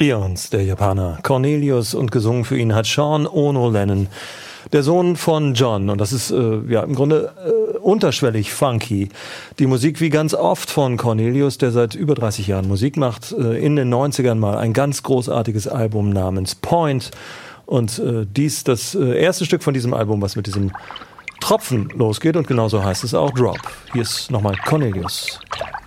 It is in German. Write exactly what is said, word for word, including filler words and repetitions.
Beyoncé, der Japaner Cornelius, und gesungen für ihn hat Sean Ono Lennon, der Sohn von John. Und das ist äh, ja im Grunde äh, unterschwellig funky. Die Musik wie ganz oft von Cornelius, der seit über dreißig Jahren Musik macht. Äh, in den neunzigern mal ein ganz großartiges Album namens Point. Und äh, dies das äh, erste Stück von diesem Album, was mit diesem Tropfen losgeht. Und genauso heißt es auch, Drop. Hier ist nochmal Cornelius.